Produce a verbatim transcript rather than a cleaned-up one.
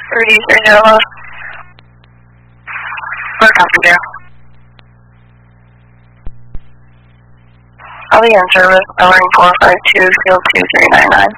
thirty, three zero low. We're copy there. I'll be in service, numbering four five two, field two three nine nine.